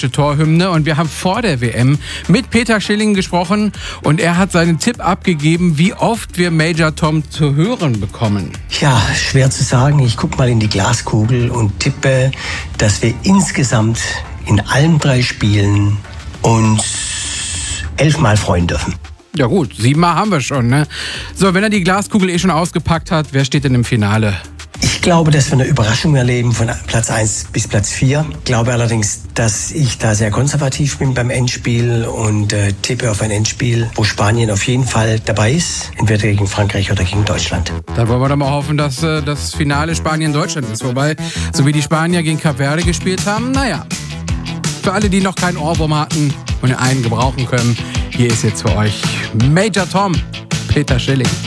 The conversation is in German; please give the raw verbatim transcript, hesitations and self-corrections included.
deutsche Torhymne. Und wir haben vor der W M mit Peter Schilling gesprochen und er hat seinen Tipp abgegeben, wie oft wir Major Tom zu hören bekommen. Ja, schwer zu sagen. Ich gucke mal in die Glaskugel und tippe, dass wir insgesamt in allen drei Spielen uns elfmal freuen dürfen. Ja gut, siebenmal haben wir schon, ne? So, wenn er die Glaskugel eh schon ausgepackt hat, wer steht denn im Finale? Ich glaube, dass wir eine Überraschung erleben von Platz eins bis Platz vier. Ich glaube allerdings, dass ich da sehr konservativ bin beim Endspiel und äh, tippe auf ein Endspiel, wo Spanien auf jeden Fall dabei ist, entweder gegen Frankreich oder gegen Deutschland. Da wollen wir doch mal hoffen, dass äh, das Finale Spanien-Deutschland ist. Wobei, so wie die Spanier gegen Kap Verde gespielt haben, naja. Für alle, die noch keinen Ohrwurm hatten und einen gebrauchen können, hier ist jetzt für euch Major Tom, Peter Schilling.